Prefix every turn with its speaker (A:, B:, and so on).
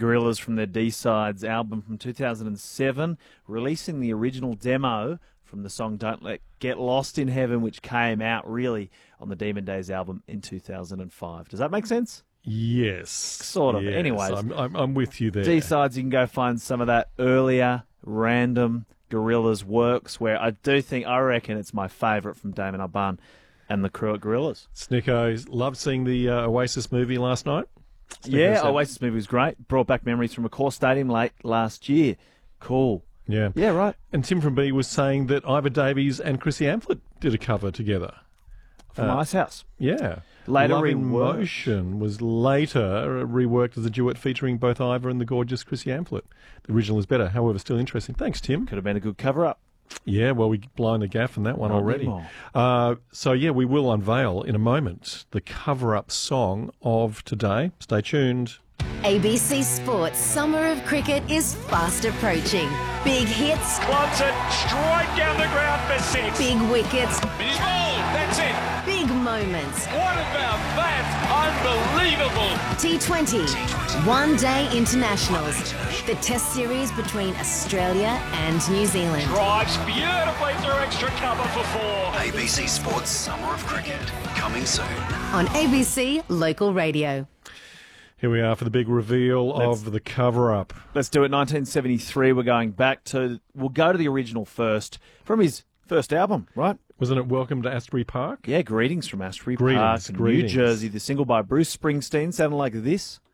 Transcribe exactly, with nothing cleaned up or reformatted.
A: Gorillaz from their D-Sides album from two thousand seven, releasing the original demo from the song Don't Let Get Lost in Heaven, which came out really on the Demon Days album in two thousand five. Does that make sense?
B: Yes.
A: Sort of.
B: Yes.
A: Anyways.
B: I'm, I'm, I'm with you there.
A: D-Sides, you can go find some of that earlier, random Gorillaz works, where I do think, I reckon it's my favourite from Damon Albarn and the crew at Gorillaz.
B: Snicko, loved seeing the uh, Oasis movie last night. Snicko
A: yeah,
B: said-
A: Oasis movie was great. Brought back memories from Accor Stadium late last year. Cool.
B: Yeah.
A: Yeah, right.
B: And Tim from B was saying that Ivor Davies and Chrissy Amphlett did a cover together.
A: From
B: Uh,
A: Ice House.
B: Yeah.
A: Later
B: Love in
A: reworked.
B: Motion was later reworked as a duet featuring both Ivor and the gorgeous Chrissy Amphlett. The original is better, however, still interesting. Thanks, Tim.
A: Could have been a good cover-up.
B: Yeah, well, we blown the gaff on that one
A: Not
B: already.
A: anymore.
B: Uh, so, yeah, we will unveil in a moment the cover-up song of today. Stay tuned.
C: A B C Sports Summer of Cricket is fast approaching. Big hits,
D: Clubs it straight down the ground for six.
C: big wickets,
D: He's bowled. That's it.
C: big moments.
D: What about that? Unbelievable.
C: T twenty, One Day Internationals. The Test series between Australia and New Zealand.
D: Drives beautifully through extra cover for four.
E: A B C Sports Summer of Cricket, coming soon.
C: On A B C Local Radio.
B: Here we are for the big reveal
A: Let's-
B: of the cover-up.
A: Let's do it. nineteen seventy-three, we're going back to... We'll go to the original first, from his first album, right?
B: Wasn't it Welcome to Asbury Park?
A: Yeah, Greetings from Asbury
B: Greetings,
A: Park, in
B: greetings.
A: New Jersey. The single by Bruce Springsteen sounded like this.